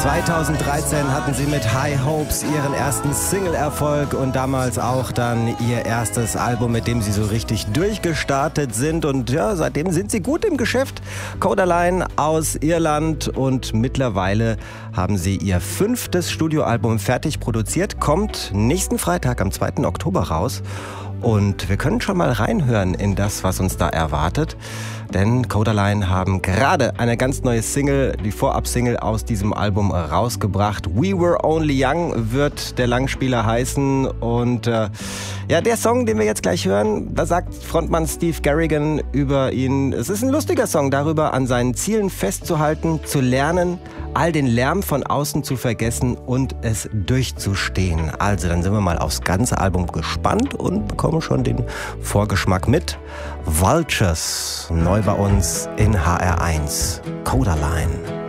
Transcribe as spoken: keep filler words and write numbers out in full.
zweitausenddreizehn hatten sie mit High Hopes ihren ersten Single-Erfolg und damals auch dann ihr erstes Album, mit dem sie so richtig durchgestartet sind. Und ja, seitdem sind sie gut im Geschäft. Codaline aus Irland, und mittlerweile haben sie ihr fünftes Studioalbum fertig produziert. Kommt nächsten Freitag am zweiten Oktober raus. Und wir können schon mal reinhören in das, was uns da erwartet. Denn Codaline haben gerade eine ganz neue Single, die Vorab-Single aus diesem Album rausgebracht. We Were Only Young wird der Langspieler heißen. Und äh, ja, der Song, den wir jetzt gleich hören, da sagt Frontmann Steve Garrigan über ihn: Es ist ein lustiger Song darüber, an seinen Zielen festzuhalten, zu lernen, all den Lärm von außen zu vergessen und es durchzustehen. Also, dann sind wir mal aufs ganze Album gespannt und bekommen schon den Vorgeschmack mit. Vultures, neu bei uns in H R eins. Codaline.